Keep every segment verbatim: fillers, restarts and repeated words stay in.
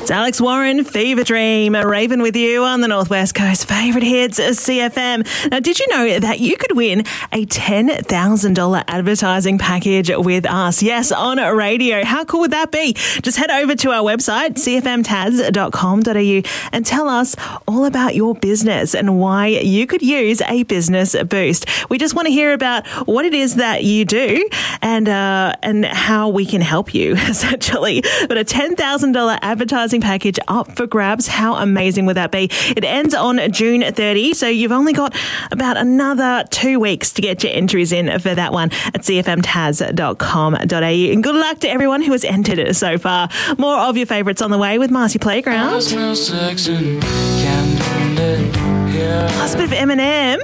It's Alex Warren, Fever Dream, Raven with you on the Northwest Coast. Favourite hits, C F M. Now, did you know that you could win a ten thousand dollars advertising package with us? Yes, on radio. How cool would that be? Just head over to our website, c f m taz dot com dot a u, and tell us all about your business and why you could use a business boost. We just want to hear about what it is that you do and uh, and how we can help you, essentially. But a ten thousand dollars advertising package up for grabs. How amazing would that be? It ends on June thirtieth, so you've only got about another two weeks to get your entries in for that one at c f m taz dot com dot a u. And good luck to everyone who has entered it so far. More of your favourites on the way with Marcy Playground. Plus a bit of Eminem.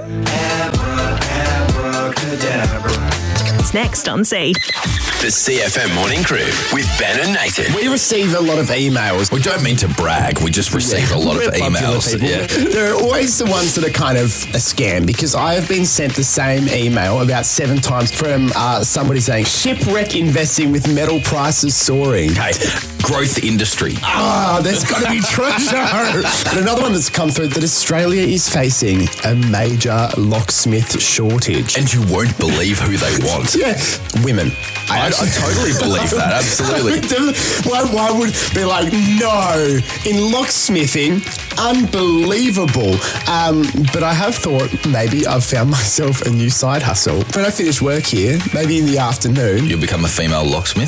It's next on C. The C F M Morning Crew with Ben and Nathan. We receive a lot of emails. We don't mean to brag. We just receive yeah, a lot of emails. Yeah. They're always the ones that are kind of a scam, because I have been sent the same email about seven times from uh, somebody saying, shipwreck investing with metal prices soaring. Hey, growth industry. Ah, oh, there's got to be treasure. And another one that's come through, that Australia is facing a major locksmith shortage. And you won't believe who they want. Yeah, women. I, I, I totally believe that, absolutely. why, why would be like, no, in locksmithing, unbelievable. Um, but I have thought maybe I've found myself a new side hustle. When I finish work here, maybe in the afternoon. You'll become a female locksmith?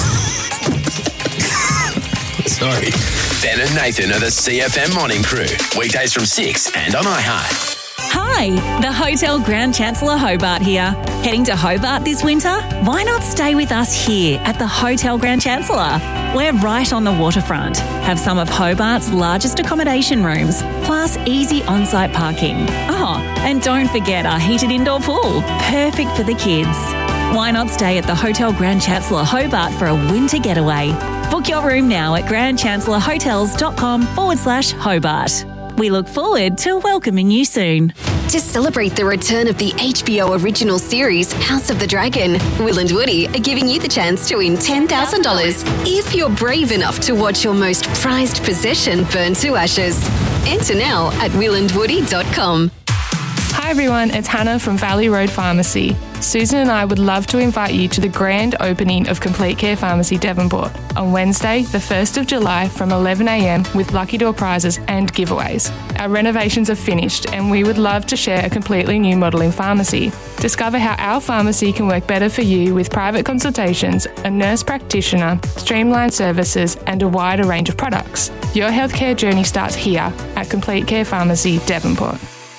Sorry. Ben and Nathan are the C F M Morning Crew. Weekdays from six and on iHeart. Hi, the Hotel Grand Chancellor Hobart here. Heading to Hobart this winter? Why not stay with us here at the Hotel Grand Chancellor? We're right on the waterfront, have some of Hobart's largest accommodation rooms, plus easy on-site parking. Oh, and don't forget our heated indoor pool, perfect for the kids. Why not stay at the Hotel Grand Chancellor Hobart for a winter getaway? Book your room now at grandchancellorhotels.com forward slash Hobart. We look forward to welcoming you soon. To celebrate the return of the H B O original series, House of the Dragon, Will and Woody are giving you the chance to win ten thousand dollars if you're brave enough to watch your most prized possession burn to ashes. Enter now at will and woody dot com. Hi everyone, it's Hannah from Valley Road Pharmacy. Susan and I would love to invite you to the grand opening of Complete Care Pharmacy Devonport on Wednesday, the first of July from eleven a m with lucky door prizes and giveaways. Our renovations are finished and we would love to share a completely new model in pharmacy. Discover how our pharmacy can work better for you with private consultations, a nurse practitioner, streamlined services and a wider range of products. Your healthcare journey starts here at Complete Care Pharmacy Devonport.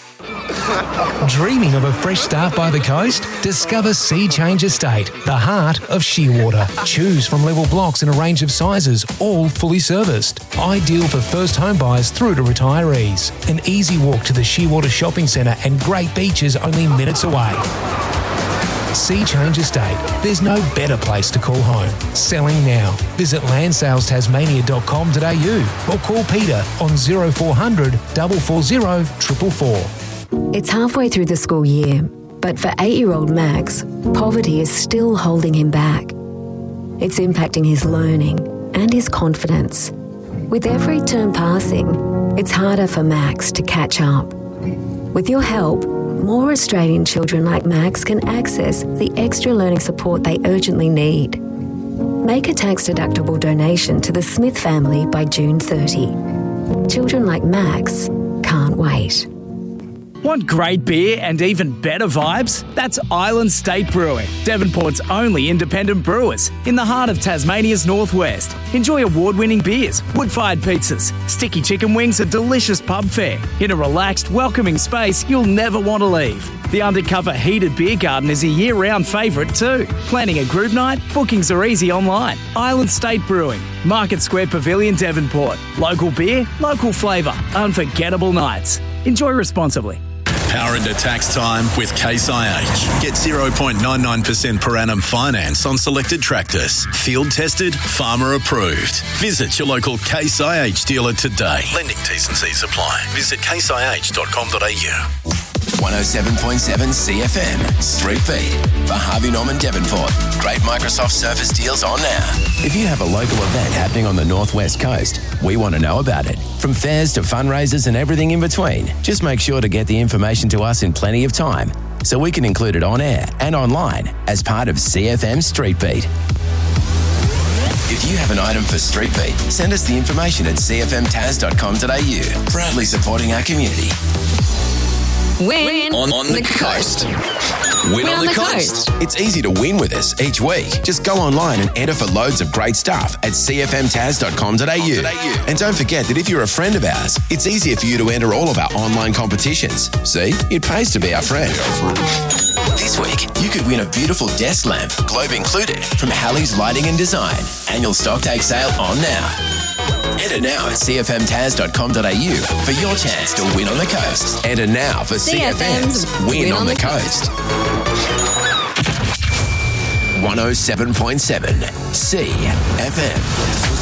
Dreaming of a fresh start by the coast? Discover Sea Change Estate, the heart of Shearwater. Choose from level blocks in a range of sizes, all fully serviced. Ideal for first home buyers through to retirees. An easy walk to the Shearwater Shopping Centre and great beaches only minutes away. Sea Change Estate. There's no better place to call home. Selling now. Visit land sales tasmania dot com dot a u or call Peter on zero four hundred, four four zero, four four four. It's halfway through the school year, but for eight-year-old Max, poverty is still holding him back. It's impacting his learning and his confidence. With every term passing, it's harder for Max to catch up. With your help, more Australian children like Max can access the extra learning support they urgently need. Make a tax-deductible donation to the Smith family by June thirtieth. Children like Max can't wait. Want great beer and even better vibes? That's Island State Brewing, Devonport's only independent brewers in the heart of Tasmania's northwest. Enjoy award-winning beers, wood-fired pizzas, sticky chicken wings, and delicious pub fare in a relaxed, welcoming space you'll never want to leave. The undercover heated beer garden is a year-round favourite too. Planning a group night? Bookings are easy online. Island State Brewing, Market Square Pavilion, Devonport. Local beer, local flavour, unforgettable nights. Enjoy responsibly. Power into tax time with Case I H. Get zero point nine nine percent per annum finance on selected tractors. Field tested, farmer approved. Visit your local Case I H dealer today. Lending T's and C's apply. Visit case i h dot com dot a u. one oh seven point seven C F M Street Beat for Harvey Norman Devonport. Great Microsoft Surface deals on now. If you have a local event happening on the Northwest Coast, we want to know about it. From fairs to fundraisers and everything in between, just make sure to get the information to us in plenty of time so we can include it on air and online as part of C F M Street Beat. If you have an item for Street Beat, send us the information at c f m taz dot com dot a u. Proudly supporting our community. Win, On, on the, the coast. coast. Win, on, the, coast. It's easy to win with us each week. Just go online and enter for loads of great stuff at c f m taz dot com dot a u. And don't forget that if you're a friend of ours, it's easier for you to enter all of our online competitions. See, it pays to be our friend. This week, you could win a beautiful desk lamp, globe included, from Halley's Lighting and Design. Annual stock take sale on now. Enter now at c f m taz dot com dot a u for your chance to win on the coast. Enter now for C F M's Win, win on, on the, the Coast. one oh seven point seven C F M.